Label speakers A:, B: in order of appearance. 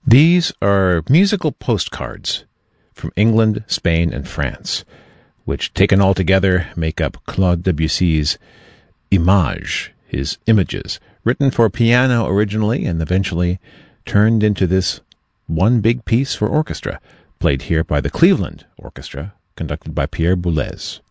A: These are musical postcards from England, Spain, and France, which, taken all together, make up Claude Debussy's Images, his Images, written for piano originally and eventually turned into this one big piece for orchestra, played here by the Cleveland Orchestra, conducted by Pierre Boulez.